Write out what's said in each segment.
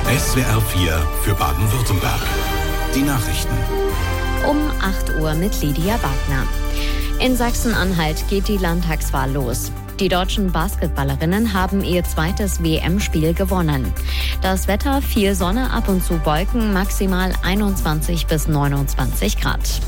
SWR 4 für Baden-Württemberg. Die Nachrichten. Um 8 Uhr mit Lydia Wagner. In Sachsen-Anhalt geht die Landtagswahl los. Die deutschen Basketballerinnen haben ihr zweites WM-Spiel gewonnen. Das Wetter: viel Sonne, ab und zu Wolken, maximal 21 bis 29 Grad.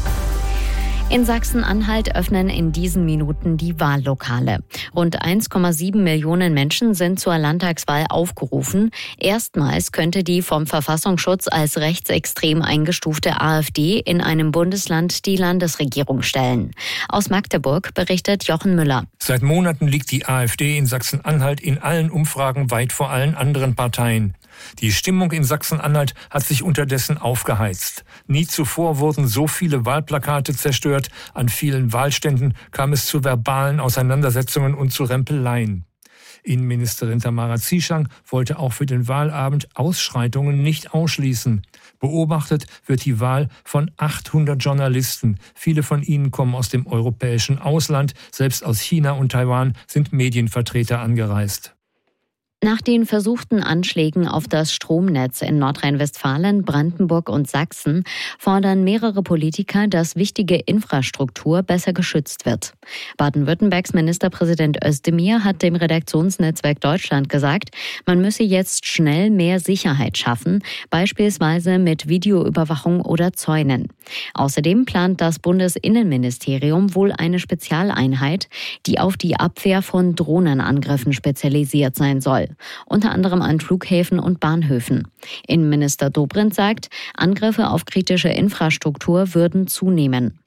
In Sachsen-Anhalt öffnen in diesen Minuten die Wahllokale. Rund 1,7 Millionen Menschen sind zur Landtagswahl aufgerufen. Erstmals könnte die vom Verfassungsschutz als rechtsextrem eingestufte AfD in einem Bundesland die Landesregierung stellen. Aus Magdeburg berichtet Jochen Müller. Seit Monaten liegt die AfD in Sachsen-Anhalt in allen Umfragen weit vor allen anderen Parteien. Die Stimmung in Sachsen-Anhalt hat sich unterdessen aufgeheizt. Nie zuvor wurden so viele Wahlplakate zerstört. An vielen Wahlständen kam es zu verbalen Auseinandersetzungen und zu Rempeleien. Innenministerin Tamara Zieschang wollte auch für den Wahlabend Ausschreitungen nicht ausschließen. Beobachtet wird die Wahl von 800 Journalisten. Viele von ihnen kommen aus dem europäischen Ausland. Selbst aus China und Taiwan sind Medienvertreter angereist. Nach den versuchten Anschlägen auf das Stromnetz in Nordrhein-Westfalen, Brandenburg und Sachsen fordern mehrere Politiker, dass wichtige Infrastruktur besser geschützt wird. Baden-Württembergs Ministerpräsident Özdemir hat dem Redaktionsnetzwerk Deutschland gesagt, man müsse jetzt schnell mehr Sicherheit schaffen, beispielsweise mit Videoüberwachung oder Zäunen. Außerdem plant das Bundesinnenministerium wohl eine Spezialeinheit, die auf die Abwehr von Drohnenangriffen spezialisiert sein soll. Unter anderem an Flughäfen und Bahnhöfen. Innenminister Dobrindt sagt, Angriffe auf kritische Infrastruktur würden zunehmen.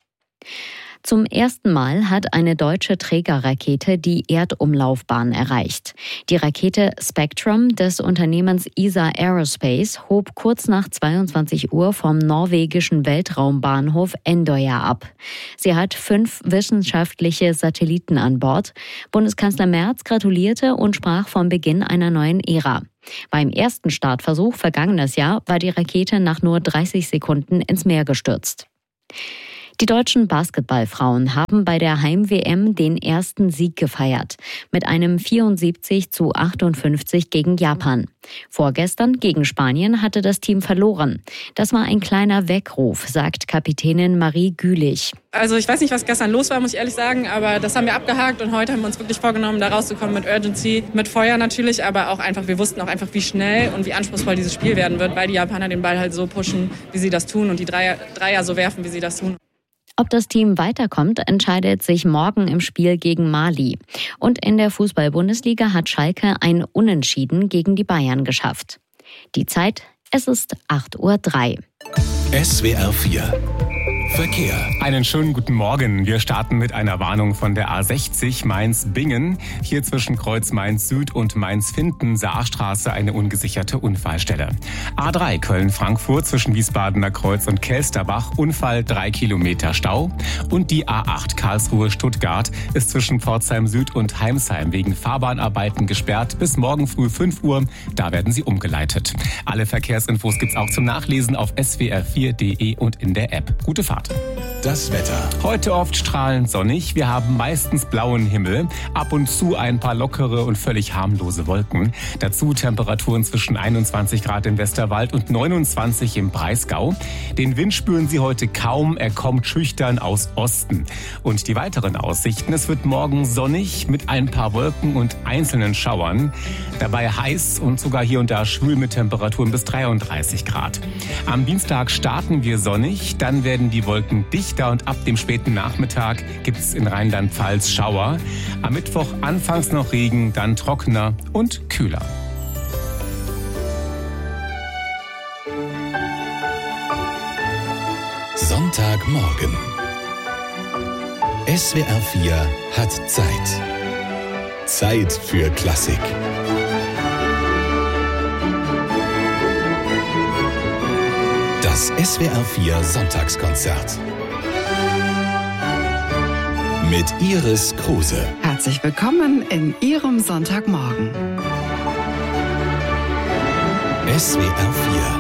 Zum ersten Mal hat eine deutsche Trägerrakete die Erdumlaufbahn erreicht. Die Rakete Spectrum des Unternehmens ESA Aerospace hob kurz nach 22 Uhr vom norwegischen Weltraumbahnhof Andøya ab. Sie hat 5 wissenschaftliche Satelliten an Bord. Bundeskanzler Merz gratulierte und sprach vom Beginn einer neuen Ära. Beim ersten Startversuch vergangenes Jahr war die Rakete nach nur 30 Sekunden ins Meer gestürzt. Die deutschen Basketballfrauen haben bei der Heim-WM den ersten Sieg gefeiert. Mit einem 74:58 gegen Japan. Vorgestern gegen Spanien hatte das Team verloren. Das war ein kleiner Weckruf, sagt Kapitänin Marie Gülich. Also ich weiß nicht, was gestern los war, muss ich ehrlich sagen, aber das haben wir abgehakt und heute haben wir uns wirklich vorgenommen, da rauszukommen mit Urgency, mit Feuer natürlich, aber auch einfach, wir wussten auch einfach, wie schnell und wie anspruchsvoll dieses Spiel werden wird, weil die Japaner den Ball halt so pushen, wie sie das tun und die Dreier so werfen, wie sie das tun. Ob das Team weiterkommt, entscheidet sich morgen im Spiel gegen Mali. Und in der Fußball-Bundesliga hat Schalke ein Unentschieden gegen die Bayern geschafft. Die Zeit, es ist 8:03 Uhr. SWR 4 Verkehr. Einen schönen guten Morgen. Wir starten mit einer Warnung von der A60 Mainz-Bingen. Hier zwischen Kreuz Mainz-Süd und Mainz-Finden-Saarstraße eine ungesicherte Unfallstelle. A3 Köln-Frankfurt zwischen Wiesbadener Kreuz und Kelsterbach. Unfall, 3 Kilometer Stau. Und die A8 Karlsruhe-Stuttgart ist zwischen Pforzheim Süd und Heimsheim wegen Fahrbahnarbeiten gesperrt bis morgen früh 5 Uhr. Da werden sie umgeleitet. Alle Verkehrsinfos gibt's auch zum Nachlesen auf swr4.de und in der App. Gute Fahrt. Das Wetter. Heute oft strahlend sonnig. Wir haben meistens blauen Himmel. Ab und zu ein paar lockere und völlig harmlose Wolken. Dazu Temperaturen zwischen 21 Grad im Westerwald und 29 im Breisgau. Den Wind spüren Sie heute kaum. Er kommt schüchtern aus Osten. Und die weiteren Aussichten. Es wird morgen sonnig mit ein paar Wolken und einzelnen Schauern. Dabei heiß und sogar hier und da schwül mit Temperaturen bis 33 Grad. Am Dienstag starten wir sonnig. Dann werden die Wolken dichter und ab dem späten Nachmittag gibt es in Rheinland-Pfalz Schauer. Am Mittwoch anfangs noch Regen, dann trockener und kühler. Sonntagmorgen. SWR 4 hat Zeit. Zeit für Klassik. Das SWR 4 Sonntagskonzert. Mit Iris Kruse. Herzlich willkommen in Ihrem Sonntagmorgen. SWR 4